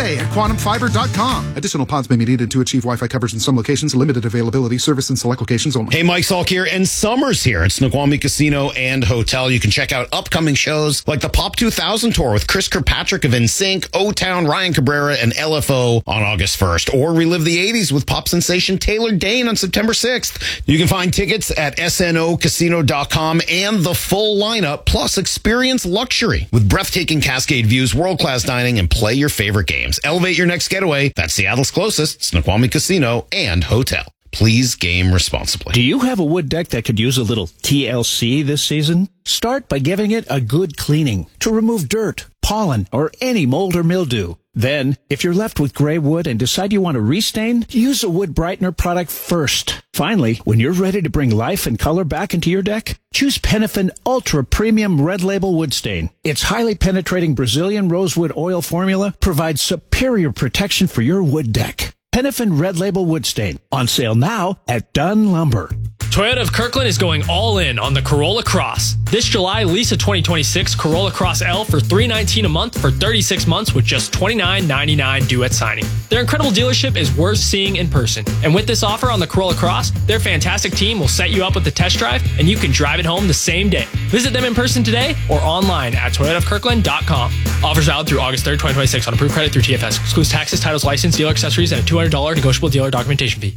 today at quantumfiber.com. Additional pods may be needed to achieve Wi-Fi coverage in some locations. Limited availability. Service in select locations only. Hey, Mike Salk here, and summer's here at Snoqualmie Casino and Hotel. You can check out upcoming shows like the Pop 2000 Tour with Chris Kirkpatrick of NSYNC, O-Town, Ryan Cabrera, and LFO on August 1st. Or relive the 80s with pop sensation Taylor Dayne on September 6th. You can find tickets at snocasino.com and the full lineup, plus experience luxury with breathtaking Cascade views, world-class dining, and play your favorite games. Elevate your next getaway. That's Seattle's closest, Snoqualmie Casino and Hotel. Please game responsibly. Do you have a wood deck that could use a little TLC this season? Start by giving it a good cleaning to remove dirt, pollen, or any mold or mildew. Then, if you're left with gray wood and decide you want to restain, use a wood brightener product first. Finally, when you're ready to bring life and color back into your deck, choose Penifin Ultra Premium Red Label Wood Stain. Its highly penetrating Brazilian rosewood oil formula provides superior protection for your wood deck. Penifin Red Label Wood Stain. On sale now at Dunn Lumber. Toyota of Kirkland is going all in on the Corolla Cross. This July, lease a 2026 Corolla Cross L for $319 a month for 36 months with just $29.99 due at signing. Their incredible dealership is worth seeing in person. And with this offer on the Corolla Cross, their fantastic team will set you up with the test drive and you can drive it home the same day. Visit them in person today or online at toyotaofkirkland.com. Offers valid through August 3rd, 2026 on approved credit through TFS. Excludes taxes, titles, license, dealer accessories, and a $200 negotiable dealer documentation fee.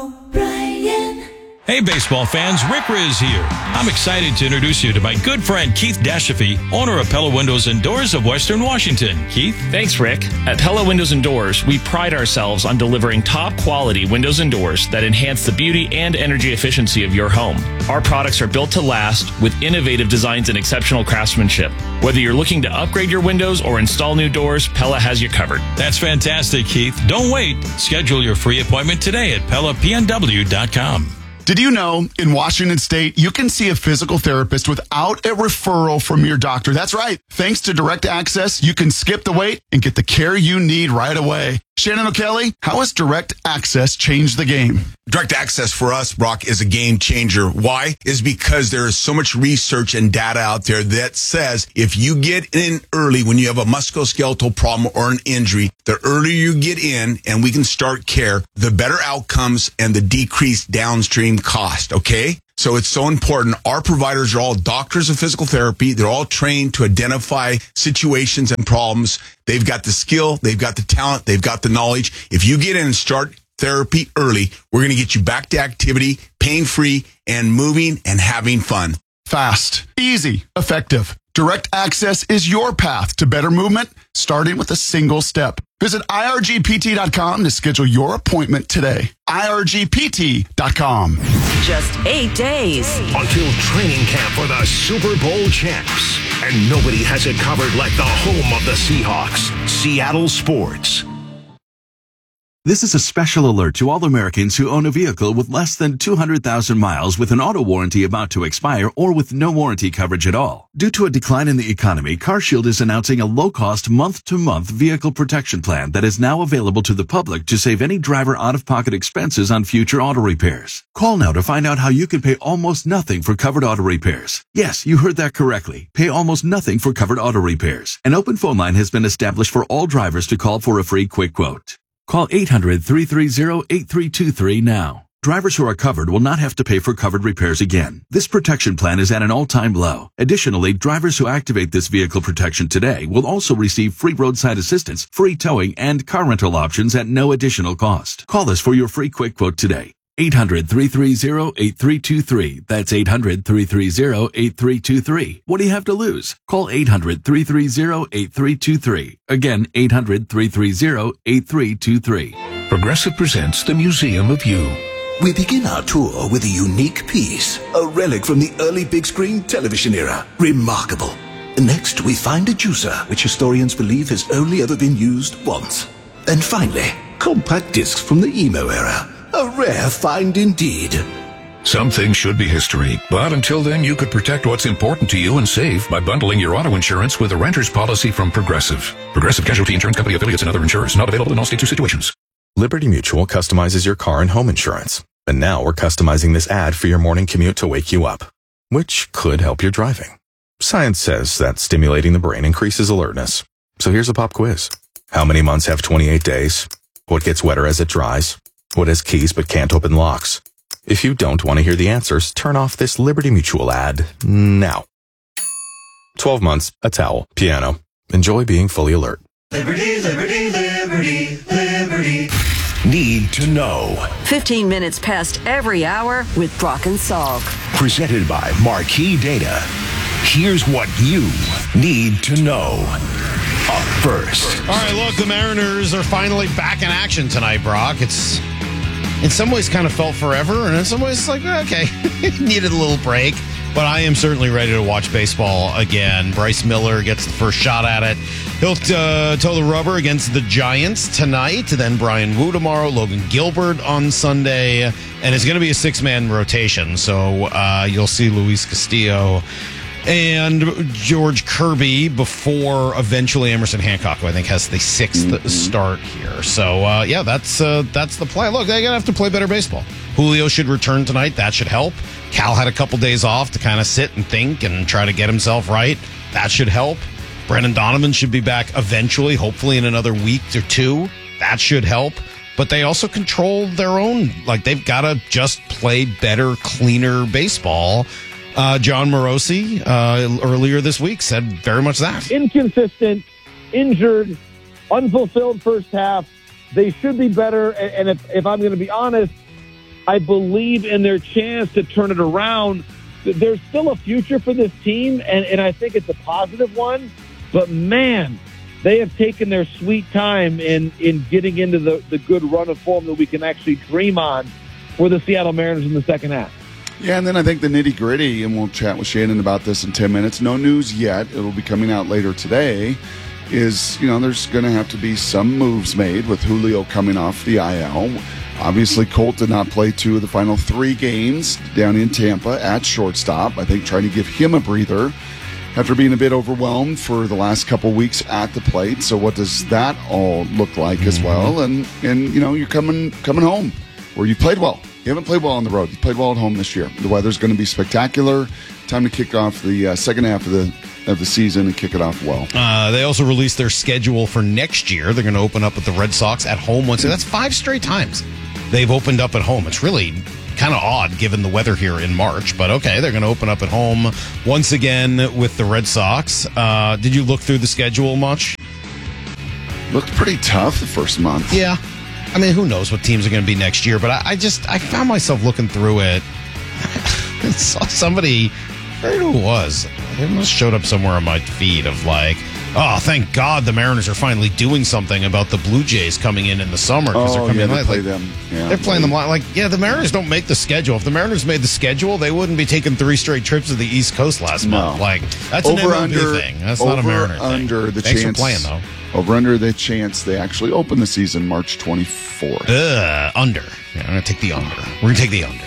Hey, baseball fans, Rick Riz here. I'm excited to introduce you to my good friend Keith Dashafy, owner of Pella Windows and Doors of Western Washington. Keith? Thanks, Rick. At Pella Windows and Doors, we pride ourselves on delivering top-quality windows and doors that enhance the beauty and energy efficiency of your home. Our products are built to last with innovative designs and exceptional craftsmanship. Whether you're looking to upgrade your windows or install new doors, Pella has you covered. That's fantastic, Keith. Don't wait. Schedule your free appointment today at PellaPNW.com. Did you know in Washington State, you can see a physical therapist without a referral from your doctor? That's right. Thanks to Direct Access, you can skip the wait and get the care you need right away. Shannon O'Kelly, how has Direct Access changed the game? Direct Access for us, Brock, is a game changer. Why? Is because there is so much research and data out there that says if you get in early when you have a musculoskeletal problem or an injury, the earlier you get in and we can start care, the better outcomes and the decreased downstream cost, okay? So it's so important. Our providers are all doctors of physical therapy. They're all trained to identify situations and problems. They've got the skill, they've got the talent, they've got the knowledge. If you get in and start therapy early, we're going to get you back to activity, pain-free, and moving and having fun. Fast, easy, effective. Direct Access is your path to better movement, starting with a single step. Visit irgpt.com to schedule your appointment today. irgpt.com. Just 8 days until training camp for the Super Bowl champs. And nobody has it covered like the home of the Seahawks, Seattle Sports. This is a special alert to all Americans who own a vehicle with less than 200,000 miles with an auto warranty about to expire or with no warranty coverage at all. Due to a decline in the economy, CarShield is announcing a low-cost month-to-month vehicle protection plan that is now available to the public to save any driver out-of-pocket expenses on future auto repairs. Call now to find out how you can pay almost nothing for covered auto repairs. Yes, you heard that correctly. Pay almost nothing for covered auto repairs. An open phone line has been established for all drivers to call for a free quick quote. Call 800-330-8323 now. Drivers who are covered will not have to pay for covered repairs again. This protection plan is at an all-time low. Additionally, drivers who activate this vehicle protection today will also receive free roadside assistance, free towing, and car rental options at no additional cost. Call us for your free quick quote today. 800-330-8323. That's 800-330-8323. What do you have to lose? Call 800-330-8323. Again, 800-330-8323. Progressive presents the Museum of You. We begin our tour with a unique piece, a relic from the early big screen television era. Remarkable. Next, we find a juicer, which historians believe has only ever been used once. And finally, compact discs from the emo era. A rare find indeed. Some things should be history, but until then you could protect what's important to you and save by bundling your auto insurance with a renter's policy from Progressive. Progressive Casualty Insurance Company affiliates and other insurers. Not available in all states or situations. Liberty Mutual customizes your car and home insurance. And now we're customizing this ad for your morning commute to wake you up, which could help your driving. Science says that stimulating the brain increases alertness. So here's a pop quiz. How many months have 28 days? What gets wetter as it dries? What has keys but can't open locks? If you don't want to hear the answers, turn off this Liberty Mutual ad now. 12 months, a towel, piano. Enjoy being fully alert. Liberty, liberty, liberty, liberty. Need to know. 15 minutes past every hour with Brock and Salk. Presented by Marquee Data. Here's what you need to know. Up first. All right, look, the Mariners are finally back in action tonight, Brock. It's in some ways kind of felt forever, and in some ways it's like, okay, needed a little break. But I am certainly ready to watch baseball again. Bryce Miller gets the first shot at it. He'll toe the rubber against the Giants tonight. Then Brian Wu tomorrow, Logan Gilbert on Sunday. And it's going to be a six-man rotation. So you'll see Luis Castillo and George Kirby before eventually Emerson Hancock, who I think has the sixth start here. So, yeah, that's the play. Look, they're going to have to play better baseball. Julio should return tonight. That should help. Cal had a couple days off to kind of sit and think and try to get himself right. That should help. Brendan Donovan should be back eventually, hopefully in another week or two. That should help. But they also control their own. Like, they've got to just play better, cleaner baseball. John Morosi earlier this week said very much that. Inconsistent, injured, unfulfilled first half. They should be better. And if I'm going to be honest, I believe in their chance to turn it around. There's still a future for this team, and I think it's a positive one. But, man, they have taken their sweet time in getting into the good run of form that we can actually dream on for the Seattle Mariners in the second half. Yeah, and then I think the nitty-gritty, and we'll chat with Shannon about this in 10 minutes. No news yet. It'll be coming out later today. Is, there's going to have to be some moves made with Julio coming off the IL. Obviously, Colt did not play 2 of the final 3 games down in Tampa at shortstop. I think trying to give him a breather after being a bit overwhelmed for the last couple weeks at the plate. So what does that all look like as well? And you're coming home where you played well. You haven't played well on the road. You played well at home this year. The weather's going to be spectacular. Time to kick off the second half of the season and kick it off well. They also released their schedule for next year. They're going to open up with the Red Sox at home once. That's 5 straight times they've opened up at home. It's really kind of odd given the weather here in March, but okay, they're going to open up at home once again with the Red Sox. Did you look through the schedule much? Looked pretty tough the first month. Yeah. I mean, who knows what teams are going to be next year, but I found myself looking through it. I saw somebody, I forget who it was. It must showed up somewhere on my feed of like, oh, thank God the Mariners are finally doing something about the Blue Jays coming in the summer because they're coming in late. They're playing them like, the Mariners don't make the schedule. If the Mariners made the schedule, they wouldn't be taking 3 straight trips to the East Coast last month. Like, that's an MLB thing. That's not a Mariner thing. Thanks for playing, though. Over under the chance they actually open the season March 24th. Under. Yeah, I'm going to take the under. We're going to take the under.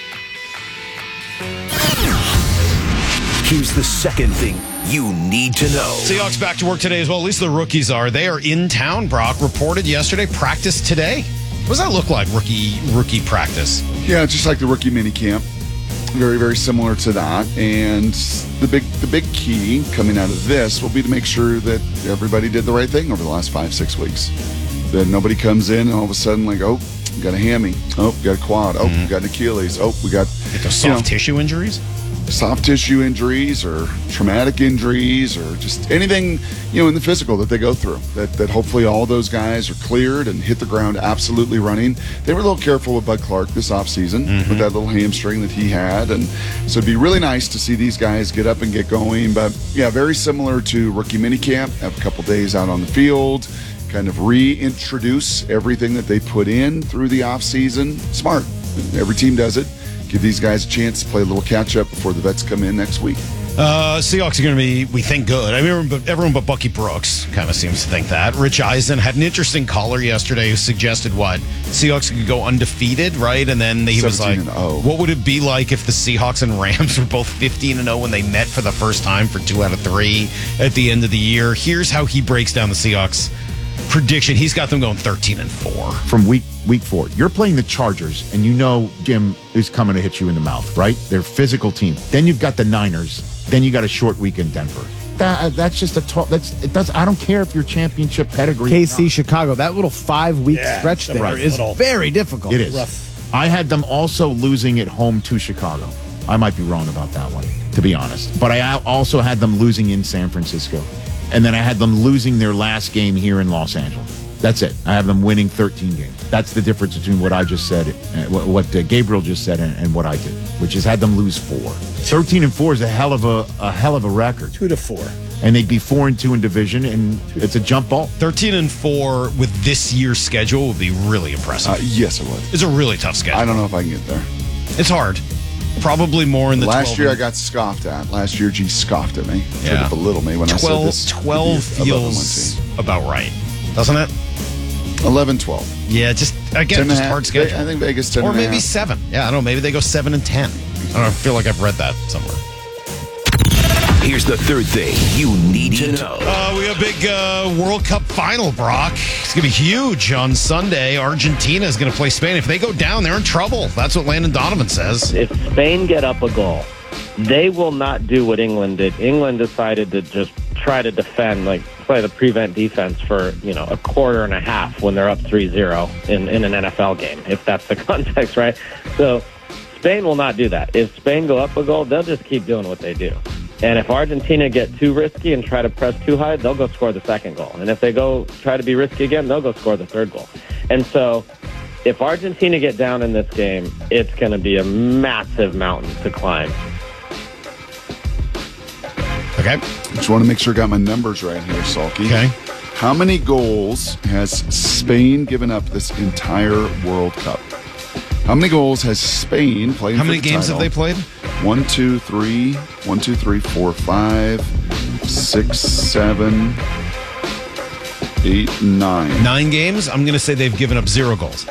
Here's the second thing you need to know. Seahawks back to work today as well. At least the rookies are. They are in town, Brock. Reported yesterday. Practice today. What does that look like, rookie practice? Yeah, just like the rookie mini camp. Very, very similar to that. And the big key coming out of this will be to make sure that everybody did the right thing over the last 5-6 weeks. That nobody comes in and all of a sudden like, oh, we got a hammy. Oh, we got a quad. Oh, we got an Achilles. Oh, we got those soft tissue injuries. Soft tissue injuries or traumatic injuries or just anything, in the physical that they go through. That hopefully all those guys are cleared and hit the ground absolutely running. They were a little careful with Bud Clark this offseason with that little hamstring that he had. And so it'd be really nice to see these guys get up and get going. But, yeah, very similar to rookie minicamp. Have a couple days out on the field, kind of reintroduce everything that they put in through the offseason. Smart. Every team does it. Give these guys a chance to play a little catch-up before the vets come in next week. Seahawks are going to be, we think, good. I mean, everyone but Bucky Brooks kind of seems to think that. Rich Eisen had an interesting caller yesterday who suggested Seahawks could go undefeated, right? And then he was like, what would it be like if the Seahawks and Rams were both 15-0 when they met for the first time for 2 out of 3 at the end of the year? Here's how he breaks down the Seahawks prediction. He's got them going 13-4. From week 4, you're playing the Chargers, and Jim is coming to hit you in the mouth, right? They're a physical team. Then you've got the Niners. Then you got a short week in Denver. that's just a talk. I don't care if you're championship pedigree. KC Chicago, that little 5-week stretch there is very difficult. It is. I had them also losing at home to Chicago. I might be wrong about that one, to be honest. But I also had them losing in San Francisco. And then I had them losing their last game here in Los Angeles. That's it. I have them winning 13 games. That's the difference between what I just said, what Gabriel just said, and what I did, which is had them lose 4. 13-4 is a hell of a record. 2-4. And they'd be 4-2 in division, and it's a jump ball. 13-4 with this year's schedule would be really impressive. Yes, it would. It's a really tough schedule. I don't know if I can get there. It's hard. Probably more in the last year I got scoffed at. Last year G scoffed at me. Tried to belittle me when I said this. 12 feels about right, doesn't it? 11-12. Yeah, just again, just hard schedule. I think Vegas 10 or maybe 7. Yeah, I don't know. Maybe they go 7-10. I don't know. I feel like I've read that somewhere. Here's the third thing you need to know. We got a big World Cup final, Brock. It's going to be huge on Sunday. Argentina is going to play Spain. If they go down, they're in trouble. That's what Landon Donovan says. If Spain get up a goal, they will not do what England did. England decided to just try to defend, play the prevent defense for, a quarter and a half when they're up 3-0 in an NFL game, if that's the context, right? So Spain will not do that. If Spain go up a goal, they'll just keep doing what they do. And if Argentina get too risky and try to press too high, they'll go score the second goal. And if they go try to be risky again, they'll go score the third goal. And so if Argentina get down in this game, it's going to be a massive mountain to climb. Okay. Just want to make sure I got my numbers right here, Salky. Okay. How many goals has Spain given up this entire World Cup? How many goals has Spain played? How many games have they played? 1, 2, 3, 4, 5, 6, 7, 8, 9. 9 games? I'm going to say they've given up 0 goals.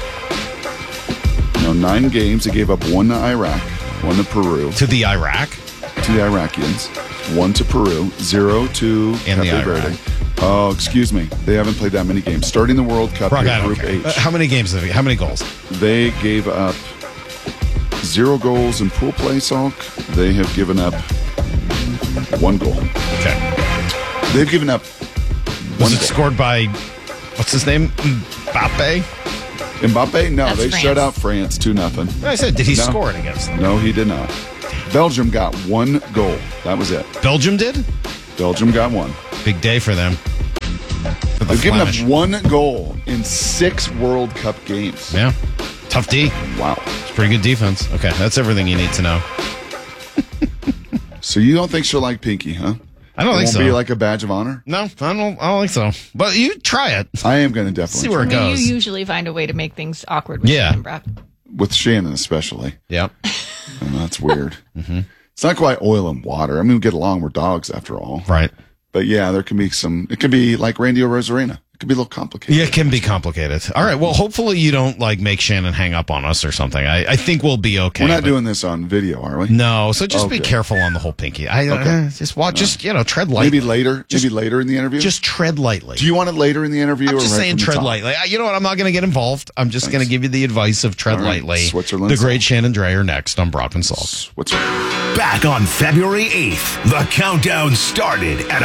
No, 9 games. They gave up 1 to Iraq, 1 to Peru. To the Iraq? To the Iraqians. 1 to Peru, 0 to Cape Verde. Oh, excuse me. They haven't played that many games. Starting the World Cup in Group H. How many games? How many goals? They gave up 0 goals in pool play, Salk. They have given up 1 goal. Okay. They've given up 1 Was it goal. scored by, what's his name? Mbappe? Mbappe? No, That's they France. shut out France 2-0. I said, did he score it against them? No, he did not. Belgium got 1 goal. That was it. Belgium did? Belgium got 1. Big day for them. They've given up 1 goal in 6 World Cup games. Yeah. Tough D. Wow. It's pretty good defense. Okay, that's everything you need to know. So you don't think she'll like Pinky, huh? I don't think so. It won't be like a badge of honor? No, I don't think so. But you try it. I am going to definitely see where it I mean, goes. you usually find a way to make things awkward with Yeah. Shannon Brock. With Shannon especially. Yep. And that's weird. It's not quite oil and water. I mean, we get along. We're dogs after all. Right. But yeah, there can be it could be like Randy Rosarena. It could be a little complicated. Yeah, it can be complicated. All right. Well, hopefully you don't make Shannon hang up on us or something. I think we'll be okay. We're not doing this on video, are we? No. So just be Okay. careful on the whole Pinky. Just watch. Just tread lightly. Maybe later. Maybe later in the interview. Just tread lightly. Do you want it later in the interview? I'm or just right saying from the tread top? lightly. You know what? I'm not going to get involved. I'm just going to give you the advice of tread All right. lightly. Switzerland The salt. great Shannon Dreyer next on Brock and Salk. Back on February 8th, the countdown started at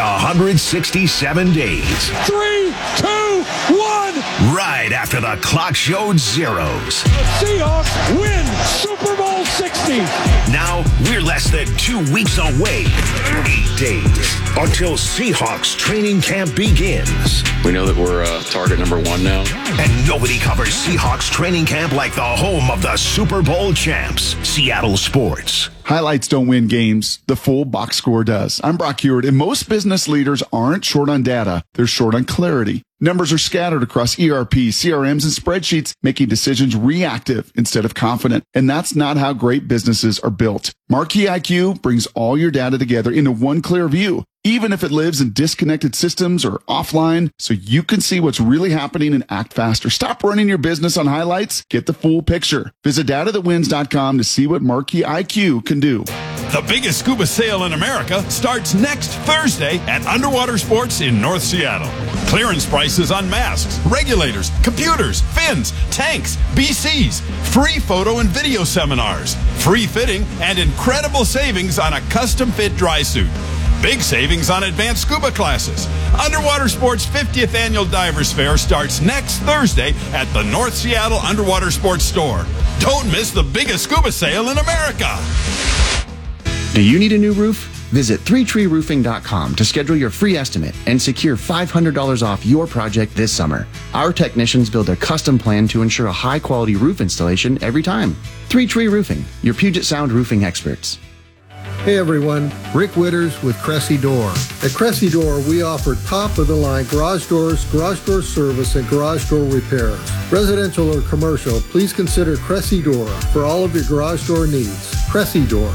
167 days. 3, 2, 1. Right after the clock showed zeros. The Seahawks win Super Bowl 60. Now we're less than 2 weeks away. 8 days until Seahawks training camp begins. We know that we're target number 1 now. And nobody covers Seahawks training camp like the home of the Super Bowl champs, Seattle Sports. Highlights don't win games. The full box score does. I'm Brock Heward, and most business leaders aren't short on data. They're short on clarity. Numbers are scattered across ERP, CRMs, and spreadsheets, making decisions reactive instead of confident. And that's not how great businesses are built. Marquee IQ brings all your data together into one clear view, even if it lives in disconnected systems or offline, so you can see what's really happening and act faster. Stop running your business on highlights. Get the full picture. Visit datathatwins.com to see what Marquee IQ can do. The biggest scuba sale in America starts next Thursday at Underwater Sports in North Seattle. Clearance prices on masks, regulators, computers, fins, tanks, BCs, free photo and video seminars, free fitting, and incredible savings on a custom fit dry suit. Big savings on advanced scuba classes. Underwater Sports 50th Annual Divers Fair starts next Thursday at the North Seattle Underwater Sports Store. Don't miss the biggest scuba sale in America. Do you need a new roof? Visit 3treeroofing.com to schedule your free estimate and secure $500 off your project this summer. Our technicians build a custom plan to ensure a high-quality roof installation every time. 3 Tree Roofing, your Puget Sound roofing experts. Hey everyone, Rick Witters with Cressy Door. At Cressy Door, we offer top-of-the-line garage doors, garage door service, and garage door repairs. Residential or commercial, please consider Cressy Door for all of your garage door needs. Cressy Door.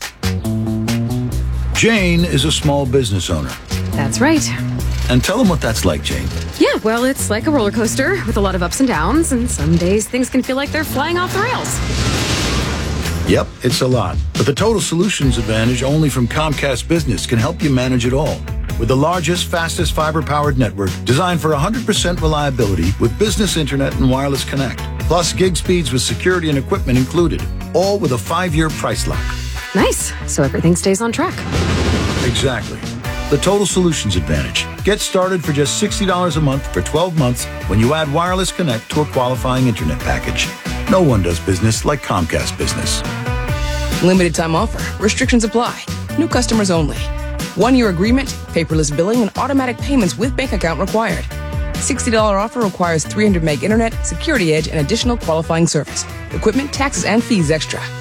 Jane is a small business owner. That's right. And tell them what that's like, Jane. Yeah, well, it's like a roller coaster with a lot of ups and downs, and some days things can feel like they're flying off the rails. Yep, it's a lot. But the Total Solutions Advantage only from Comcast Business can help you manage it all. With the largest, fastest fiber-powered network designed for 100% reliability with business internet and wireless connect. Plus gig speeds with security and equipment included. All with a 5-year price lock. Nice. So everything stays on track. Exactly. The Total Solutions Advantage. Get started for just $60 a month for 12 months when you add wireless connect to a qualifying internet package. No one does business like Comcast Business. Limited time offer. Restrictions apply. New customers only. 1-year agreement, paperless billing, and automatic payments with bank account required. $60 offer requires 300 meg internet, security edge, and additional qualifying service. Equipment, taxes, and fees extra.